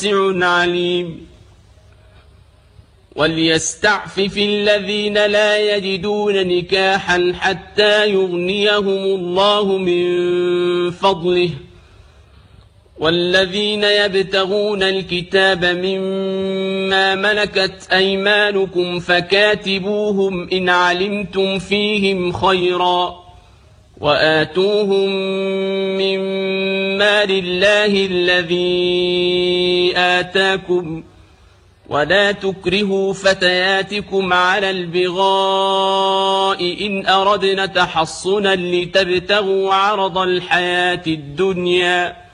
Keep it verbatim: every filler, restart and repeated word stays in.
عليم. وليستعفف الذين لا يجدون نكاحا حتى يغنيهم الله من فضله، والذين يبتغون الكتاب مما ملكت أيمانكم فكاتبوهم إن علمتم فيهم خيرا، وآتوهم من مال الله الذي آتاكم، ولا تكرهوا فتياتكم على البغاء إن أردنا تحصنا لتبتغوا عرض الحياة الدنيا،